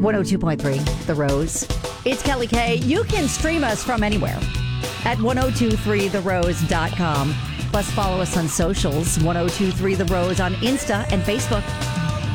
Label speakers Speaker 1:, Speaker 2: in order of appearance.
Speaker 1: 102.3 The Rose. It's Kelly K. You can stream us from anywhere at 1023therose.com. Plus, follow us on socials, 1023 The Rose on Insta and Facebook.